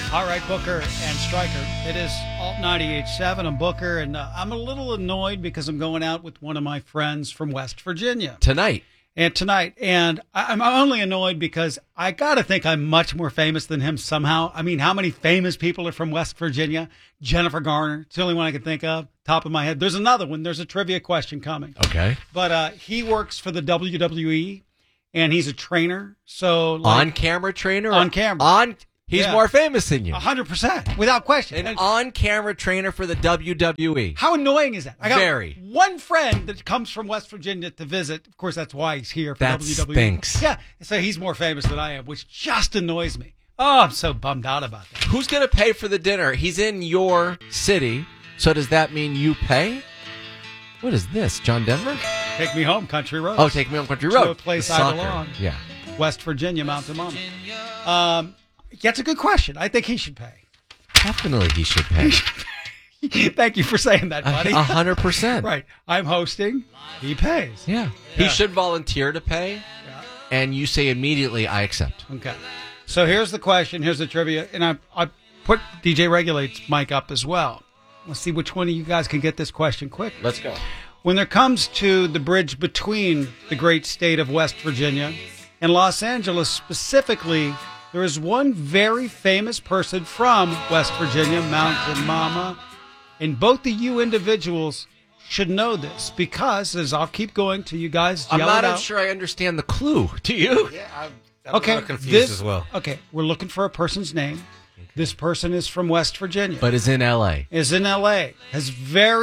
All right, Booker and Stryker. It is Alt 98.7. I'm Booker, and I'm a little annoyed because I'm going out with one of my friends from West Virginia. Tonight. And I'm only annoyed because I got to think I'm much more famous than him somehow. I mean, how many famous people are from West Virginia? Jennifer Garner. It's the only one I can think of, top of my head. There's another one. There's a trivia question coming. Okay. But he works for the WWE, and he's a trainer. So on-camera trainer? On camera. He's more famous than you. 100%, without question. An on-camera trainer for the WWE. How annoying is that? I got Very. one friend that comes from West Virginia to visit. Of course, that's why he's here for That WWE. stinks. Yeah, so he's more famous than I am, which just annoys me. Oh, I'm so bummed out about that. Who's going to pay for the dinner? He's in your city, so does that mean you pay? What is this, John Denver? Take me home, Country Road. Oh, take me on Country Road. To a place The I soccer. belong. Yeah. West Virginia, Mountain Mama. That's a good question. I think he should pay. Definitely he should pay. Thank you for saying that, buddy. 100%. Right. I'm hosting. He pays. Yeah. Yeah. He should volunteer to pay, and you say immediately, I accept. Okay. So here's the question. Here's the trivia. And I put DJ Regulate's mic up as well. Let's see which one of you guys can get this question quick. Let's go. When there comes to the bridge between the great state of West Virginia and Los Angeles specifically, there is one very famous person from West Virginia, Mountain Mama, and both of you individuals should know this because, as I'll keep going till you guys yell I'm it not out. sure I understand the clue. Do you? Yeah, I'm Okay, a little confused as well. Okay, we're looking for a person's name. This person is from West Virginia. But is in L.A. Is in L.A. Has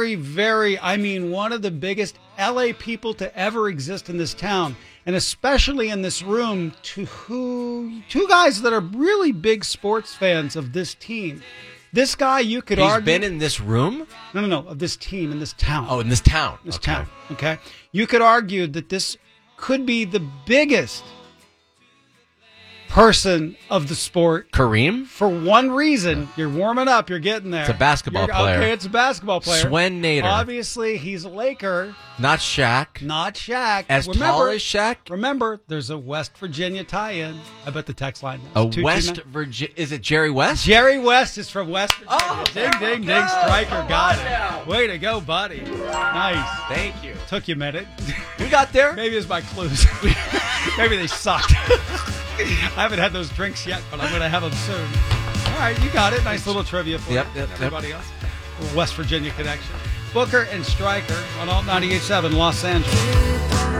one of the biggest L.A. people to ever exist in this town. And especially in this room, two guys that are really big sports fans of this team. This guy, you could argue... He's been in this room? No, of this team, in this town. Oh, in this town. This town, okay? You could argue that this could be the biggest person of the sport. Kareem? For one reason, you're warming up, you're getting there. It's a basketball player. Okay, it's a basketball player. Swen Nader. Obviously, he's a Laker. Not Shaq. Not Shaq. As tall as Shaq? Remember, there's a West Virginia tie-in. I bet the text line knows. A West Virginia. Is it Jerry West? Jerry West is from West Virginia. Oh, ding, Stryker got it. Way to go, buddy. Nice. Thank you. Took you a minute. You got there? Maybe it's my clues. Maybe they sucked. I haven't had those drinks yet, but I'm going to have them soon. All right, you got it. Nice little trivia for everybody else. West Virginia connection. Booker and Stryker on Alt 98.7 Los Angeles.